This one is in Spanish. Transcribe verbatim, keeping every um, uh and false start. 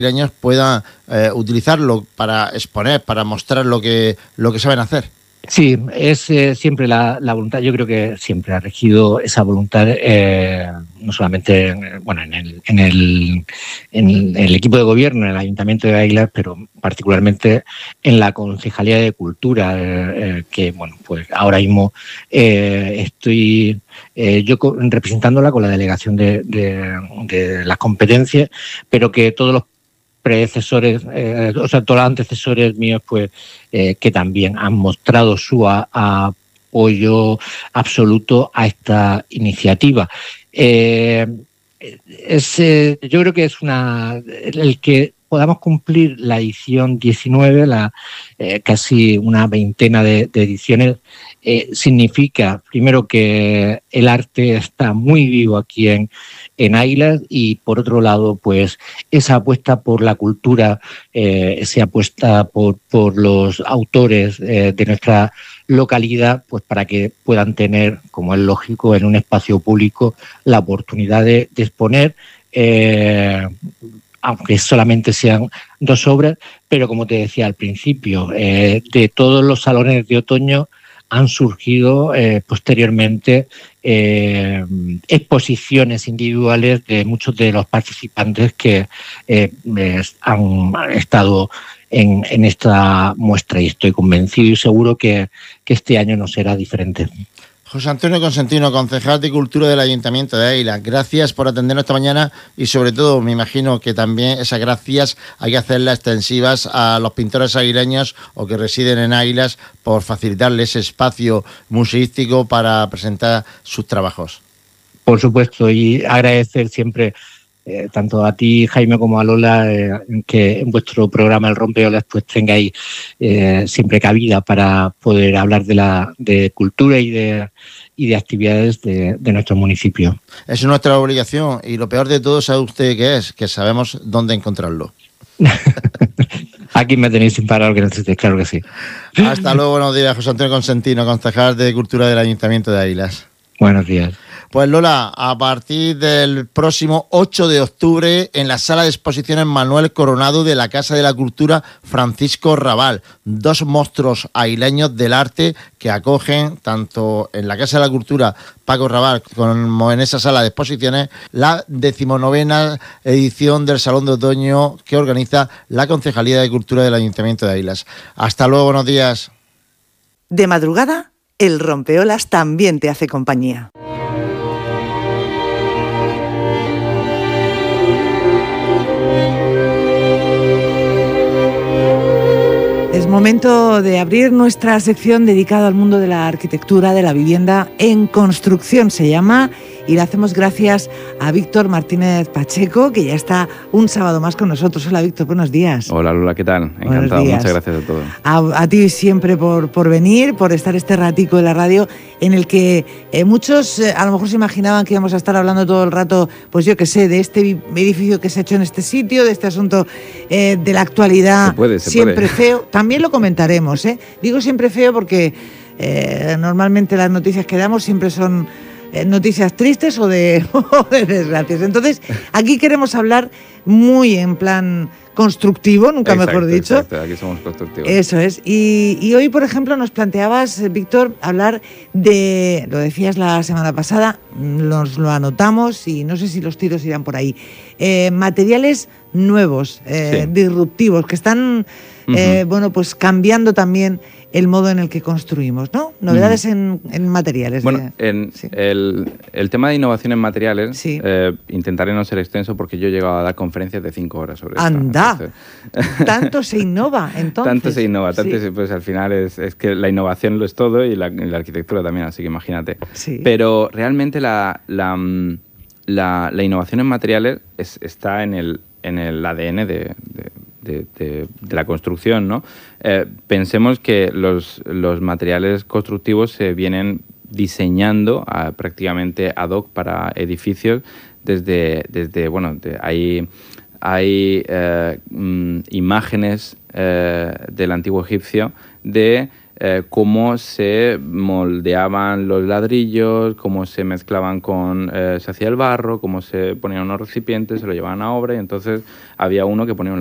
isleños puedan eh, utilizarlo para exponer, para mostrar lo que, lo que saben hacer. Sí, es eh, siempre la, la voluntad. Yo creo que siempre ha regido esa voluntad, eh, no solamente en, bueno, en, el, en, el, en el equipo de gobierno, en el Ayuntamiento de Águilas, pero particularmente en la Concejalía de Cultura, eh, eh, que bueno, pues ahora mismo eh, estoy eh, yo representándola con la delegación de, de, de las competencias, pero que todos los predecesores, eh, o sea, todos los antecesores míos, pues, eh, que también han mostrado su a, a apoyo absoluto a esta iniciativa. Eh, es, eh, yo creo que es una el que podamos cumplir la edición diecinueve, la, eh, casi una veintena de, de ediciones, eh, significa, primero, que el arte está muy vivo aquí en, en Águilas y, por otro lado, pues esa apuesta por la cultura, eh, esa apuesta por, por los autores eh, de nuestra localidad, pues para que puedan tener, como es lógico, en un espacio público la oportunidad de, de exponer, eh, aunque solamente sean dos obras, pero como te decía al principio, eh, de todos los salones de otoño han surgido eh, posteriormente eh, exposiciones individuales de muchos de los participantes que eh, han estado en, en esta muestra, y estoy convencido y seguro que, que este año no será diferente. José Antonio Consentino, concejal de Cultura del Ayuntamiento de Águilas, gracias por atendernos esta mañana y, sobre todo, me imagino que también esas gracias hay que hacerlas extensivas a los pintores aguileños o que residen en Águilas por facilitarles ese espacio museístico para presentar sus trabajos. Por supuesto, y agradecer siempre eh, tanto a ti, Jaime, como a Lola, eh, que en vuestro programa El Rompeolas pues tengáis eh, siempre cabida para poder hablar de la de cultura y de y de actividades de, de nuestro municipio. Es nuestra obligación y lo peor de todo, ¿sabe usted qué es? Que sabemos dónde encontrarlo. Aquí me tenéis sin parar, que necesitéis, claro que sí. Hasta luego, buenos días, José Antonio Consentino, concejal de Cultura del Ayuntamiento de Águilas. Buenos días. Pues Lola, a partir del próximo ocho de octubre en la Sala de Exposiciones Manuel Coronado de la Casa de la Cultura Francisco Rabal, dos monstruos aguileños del arte que acogen tanto en la Casa de la Cultura Paco Rabal como en esa sala de exposiciones la decimonovena edición del Salón de Otoño que organiza la Concejalía de Cultura del Ayuntamiento de Águilas. Hasta luego, buenos días. De madrugada, el rompeolas también te hace compañía. Es momento de abrir nuestra sección dedicada al mundo de la arquitectura, de la vivienda en construcción, se llama, y la hacemos gracias a Víctor Martínez Pacheco, que ya está un sábado más con nosotros. Hola, Víctor, buenos días. Hola, Lola, ¿qué tal? Encantado, muchas gracias a todos. A, a ti siempre por, por venir, por estar este ratico en la radio, en el que eh, muchos eh, a lo mejor se imaginaban que íbamos a estar hablando todo el rato, pues yo qué sé, de este edificio que se ha hecho en este sitio, de este asunto eh, de la actualidad, se puede, se siempre puede. feo. También lo comentaremos, ¿eh? Digo siempre feo porque eh, normalmente las noticias que damos siempre son eh, noticias tristes o de, o de desgracias. Entonces, aquí queremos hablar muy en plan constructivo, nunca exacto, mejor dicho. Exacto, aquí somos constructivos. Eso es. Y, y hoy, por ejemplo, nos planteabas, Víctor, hablar de, lo decías la semana pasada, nos lo anotamos y no sé si los tiros irán por ahí, eh, materiales nuevos, eh, sí. disruptivos, que están, uh-huh. eh, bueno, pues cambiando también el modo en el que construimos, ¿no? Novedades uh-huh. en, en materiales. Bueno, de, en sí. el, el tema de innovación en materiales, sí. eh, intentaré no ser extenso porque yo he llegado a dar conferencias de cinco horas sobre esto. ¡Anda! Entonces, tanto se innova, entonces. Tanto se innova, tanto sí. se, pues al final es, es que la innovación lo es todo y la, y la arquitectura también, así que imagínate. Sí. Pero realmente la, la, la, la innovación en materiales es, está en el, en el A D N de, de De, de, de la construcción, ¿no? Eh, pensemos que los, los materiales constructivos se vienen diseñando a, prácticamente ad hoc para edificios desde, desde bueno, de, hay, hay eh, mm, imágenes eh, del antiguo egipcio de eh, cómo se moldeaban los ladrillos, cómo se mezclaban con, eh, se hacía el barro, cómo se ponían unos recipientes, se lo llevaban a obra y entonces había uno que ponía un